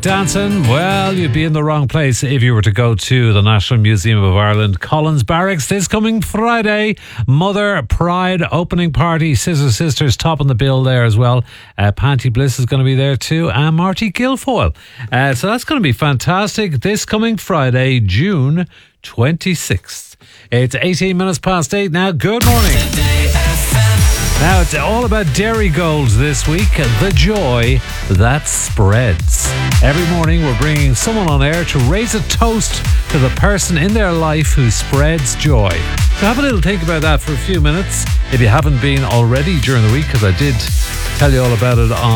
dancing? Well, you'd be in the wrong place if you were to go to the National Museum of Ireland, Collins Barracks, this coming Friday. Mother Pride opening party. Scissor Sisters topping the bill there as well. Panty Bliss is going to be there too, and Marty Guilfoyle. So that's going to be fantastic. This coming Friday, June 26th. It's 18 minutes past 8 now. Good morning. Now it's all about Dairy Gold this week, the joy that spreads. Every morning we're bringing someone on air to raise a toast to the person in their life who spreads joy. So have a little think about that for a few minutes, if you haven't been already during the week, because I did tell you all about it on